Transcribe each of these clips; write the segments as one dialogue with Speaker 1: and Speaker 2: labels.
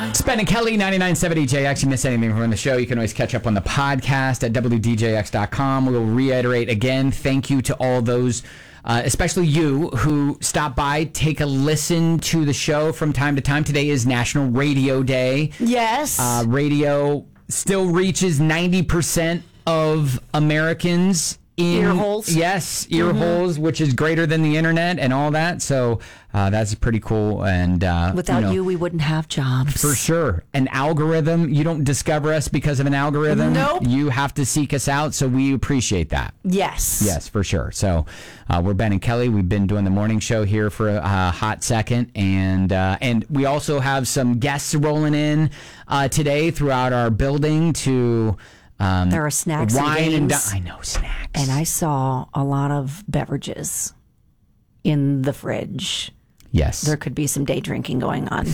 Speaker 1: It's Ben and Kelly, 99.7 EJX. You miss anything from the show, you can always catch up on the podcast at WDJX.com. We'll reiterate again, thank you to all those, especially you, who stop by, take a listen to the show from time to time. Today is National Radio Day.
Speaker 2: Yes.
Speaker 1: Radio still reaches 90% of Americans in
Speaker 2: ear holes.
Speaker 1: Yes, ear holes, which is greater than the internet and all that. So that's pretty cool. And
Speaker 2: without you, we wouldn't have jobs.
Speaker 1: For sure. An algorithm, you don't discover us because of an algorithm.
Speaker 2: Nope.
Speaker 1: You have to seek us out, so we appreciate that.
Speaker 2: Yes.
Speaker 1: Yes, for sure. So we're Ben and Kelly. We've been doing the morning show here for a hot second. And we also have some guests rolling in today throughout our building to...
Speaker 2: there are snacks
Speaker 1: wine
Speaker 2: and games.
Speaker 1: I know, snacks.
Speaker 2: And I saw a lot of beverages in the fridge.
Speaker 1: Yes.
Speaker 2: There could be some day drinking going on.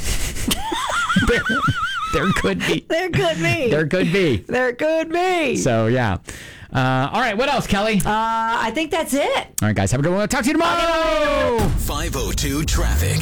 Speaker 1: There could be.
Speaker 2: There could be.
Speaker 1: There could be.
Speaker 2: There could be.
Speaker 1: So, yeah. All right, what else, Kelly?
Speaker 2: I think that's it.
Speaker 1: All right, guys, have a good one. We'll talk to you tomorrow.
Speaker 3: 502 traffic.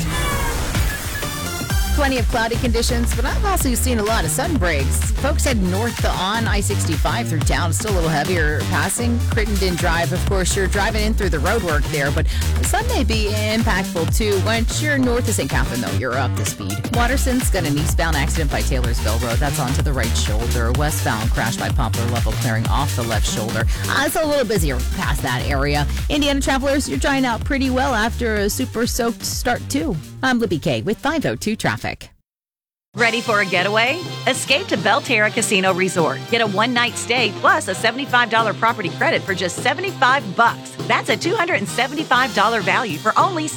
Speaker 4: Plenty of cloudy conditions, but I've also seen a lot of sun breaks. Folks heading north on I-65 through town. Still a little heavier passing. Crittenden Drive, of course, you're driving in through the roadwork there, but the sun may be impactful too. Once you're north of St. Catherine, though, you're up to speed. Waterson's got an eastbound accident by Taylorsville Road. That's onto the right shoulder. Westbound crash by Poplar Level, clearing off the left shoulder. It's a little busier past that area. Indiana travelers, you're drying out pretty well after a super soaked start too. I'm Libby K with 502 traffic.
Speaker 5: Ready for a getaway? Escape to Belterra Casino Resort. Get a one-night stay plus a $75 property credit for just $75. That's a $275 value for only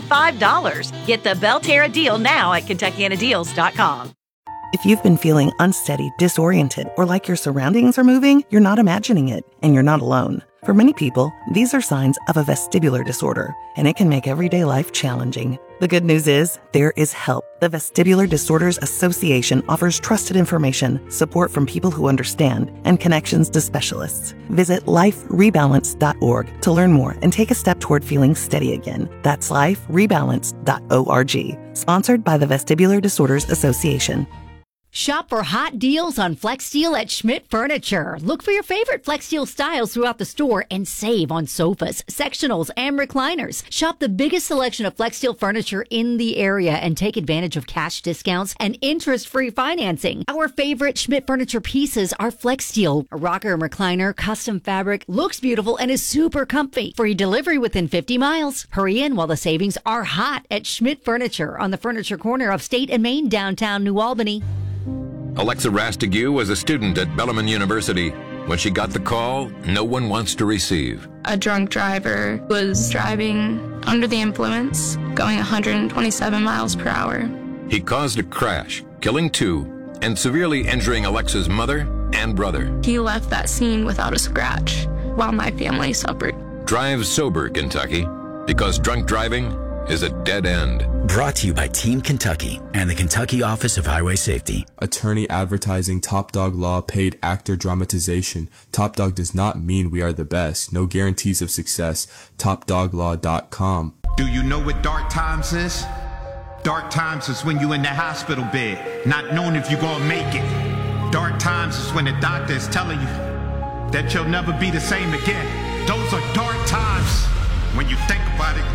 Speaker 5: $75. Get the Belterra deal now at KentuckianaDeals.com.
Speaker 6: If you've been feeling unsteady, disoriented, or like your surroundings are moving, you're not imagining it, and you're not alone. For many people, these are signs of a vestibular disorder, and it can make everyday life challenging. The good news is, there is help. The Vestibular Disorders Association offers trusted information, support from people who understand, and connections to specialists. Visit liferebalance.org to learn more and take a step toward feeling steady again. That's liferebalance.org. Sponsored by the Vestibular Disorders Association.
Speaker 7: Shop for hot deals on FlexSteel at Schmidt Furniture. Look for your favorite FlexSteel styles throughout the store and save on sofas, sectionals, and recliners. Shop the biggest selection of FlexSteel furniture in the area and take advantage of cash discounts and interest-free financing. Our favorite Schmidt Furniture pieces are FlexSteel, a rocker and recliner, custom fabric, looks beautiful, and is super comfy. Free delivery within 50 miles. Hurry in while the savings are hot at Schmidt Furniture on the Furniture Corner of State and Main, downtown New Albany.
Speaker 8: Alexa Rastigue was a student at Bellarmine University. When she got the call, no one wants to receive.
Speaker 9: A drunk driver was driving under the influence, going 127 miles per hour.
Speaker 8: He caused a crash, killing 2 and severely injuring Alexa's mother and brother.
Speaker 9: He left that scene without a scratch, while my family suffered.
Speaker 8: Drive sober, Kentucky, because drunk driving is a dead end.
Speaker 3: Brought to you by Team Kentucky and the Kentucky Office of Highway Safety.
Speaker 10: Attorney advertising Top Dog Law paid actor dramatization. Top Dog does not mean we are the best. No guarantees of success. TopDogLaw.com.
Speaker 11: Do you know what dark times is? Dark times is when you in the hospital bed, not knowing if you're gonna make it. Dark times is when the doctor is telling you that you'll never be the same again. Those are dark times when you think about it.